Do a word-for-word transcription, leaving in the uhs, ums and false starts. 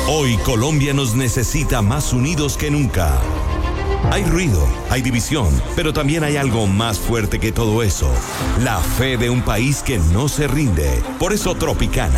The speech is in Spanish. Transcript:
Hoy Colombia nos necesita más unidos que nunca. Hay ruido, hay división, pero también hay algo más fuerte que todo eso. La fe de un país que no se rinde. Por eso Tropicana